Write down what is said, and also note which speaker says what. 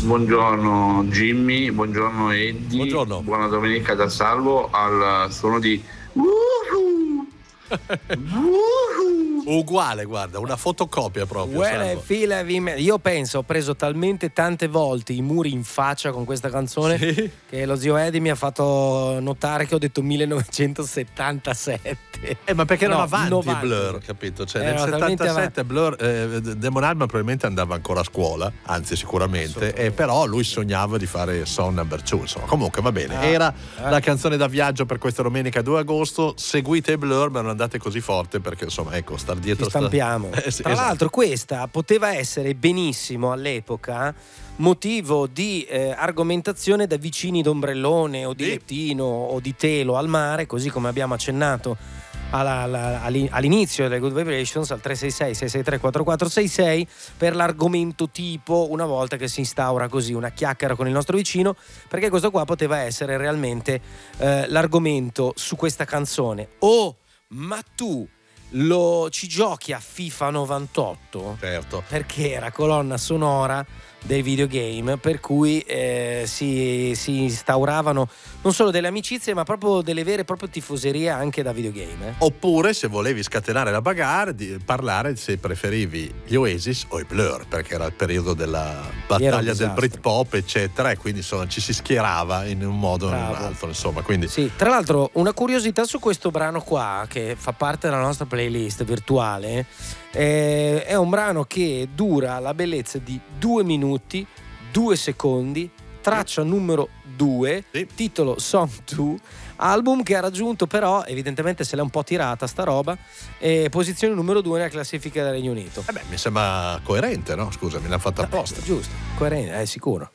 Speaker 1: Buongiorno Jimmy, buongiorno Eddie,
Speaker 2: Buongiorno.
Speaker 1: buona domenica da Salvo al suono di Woohoo! Woohoo!
Speaker 2: Uguale, guarda, una fotocopia proprio. Salvo.
Speaker 3: Io penso, ho preso talmente tante volte i muri in faccia con questa canzone che lo zio Eddie mi ha fatto notare che ho detto 1977.
Speaker 2: Ma perché erano avanti
Speaker 3: 90.
Speaker 2: Blur, capito? Cioè, nel
Speaker 3: Erano talmente
Speaker 2: 77 Blur, Damon Albarn probabilmente andava ancora a scuola, anzi sicuramente, però lui sognava di fare Song Number 2, insomma. Comunque va bene, era la canzone da viaggio per questa domenica 2 agosto. Seguite Blur, ma non andate così forte perché insomma, ecco, star dietro
Speaker 3: Ci stampiamo.
Speaker 2: sì,
Speaker 3: Tra l'altro questa poteva essere benissimo all'epoca motivo di argomentazione da vicini d'ombrellone o di lettino o di telo al mare, così come abbiamo accennato all'inizio delle Good Vibrations al 366-663-4466 per l'argomento tipo, una volta che si instaura così una chiacchiera con il nostro vicino, perché questo qua poteva essere realmente l'argomento su questa canzone. Ma tu ci giochi a FIFA 98?
Speaker 2: Certo.
Speaker 3: Perché era colonna sonora dei videogame, per cui si instauravano non solo delle amicizie ma proprio delle vere e proprie tifoserie anche da videogame.
Speaker 2: Oppure se volevi scatenare la bagarre di parlare se preferivi gli Oasis o i Blur, perché era il periodo della battaglia del Britpop eccetera, e quindi insomma ci si schierava in un modo o in un altro, insomma, quindi
Speaker 3: sì. Tra l'altro una curiosità su questo brano qua che fa parte della nostra playlist virtuale, è un brano che dura la bellezza di 2 minuti 2 secondi, traccia numero 2, titolo Song 2, album che ha raggiunto però evidentemente se l'è un po' tirata sta roba, posizione numero 2 nella classifica del Regno Unito.
Speaker 2: Mi sembra coerente, no? Scusa, me l'ha fatta apposta.
Speaker 3: Giusto, coerente, sicuro.